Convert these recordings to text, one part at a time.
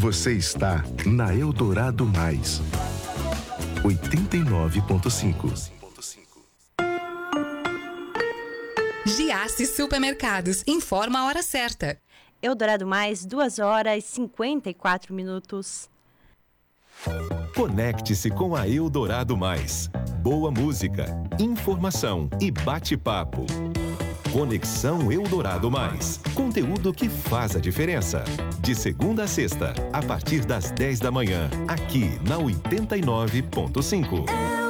Você está na Eldorado Mais 89.5. Giasse Supermercados informa a hora certa. Eldorado Mais, 2h54. Conecte-se com a Eldorado Mais. Boa música, informação e bate-papo. Conexão Eldorado Mais. Conteúdo que faz a diferença. De segunda a sexta, a partir das 10 da manhã, aqui na 89.5.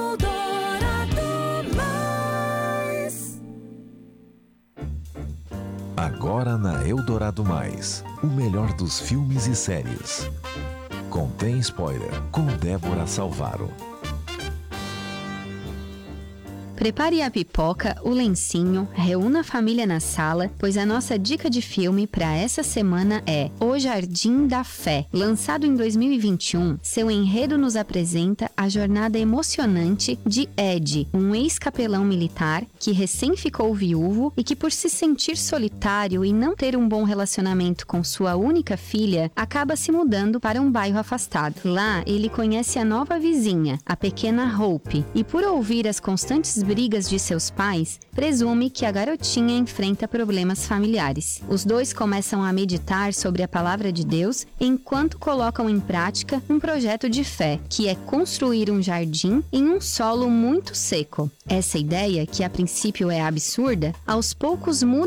Agora na Eldorado Mais, o melhor dos filmes e séries. Contém spoiler, com Débora Salvaro. Prepare a pipoca, o lencinho, reúna a família na sala, pois a nossa dica de filme para essa semana é O Jardim da Fé. Lançado em 2021, seu enredo nos apresenta a jornada emocionante de Ed, um ex-capelão militar que recém ficou viúvo e que, por se sentir solitário e não ter um bom relacionamento com sua única filha, acaba se mudando para um bairro afastado. Lá, ele conhece a nova vizinha, a pequena Hope, e por ouvir as constantes brigas de seus pais, presume que a garotinha enfrenta problemas familiares. Os dois começam a meditar sobre a palavra de Deus enquanto colocam em prática um projeto de fé, que é construir um jardim em um solo muito seco. Essa ideia, que a princípio é absurda, aos poucos muda